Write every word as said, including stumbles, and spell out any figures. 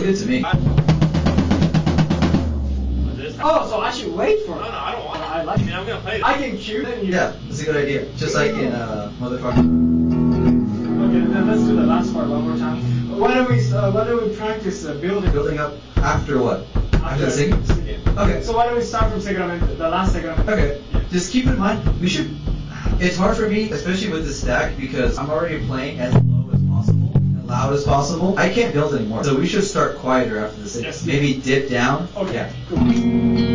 good to me. Oh, so I should wait for it. No, no, I don't want it. I like I mean, I'm gonna play it. I can cue then you. Yeah, that's a good idea. Just like in uh, motherfucker. Okay, then let's do the last part one more time. Why don't we uh, why don't we practice uh, building? Building up after what? After the singing? singing. Okay. So why don't we start from Segramento, the last Segramento? Okay. Just keep in mind, we should. It's hard for me, especially with the stack, because I'm already playing as low as possible and loud as possible. I can't build anymore, so we should start quieter after the singing. Yes. Maybe dip down. Okay. Yeah. Cool.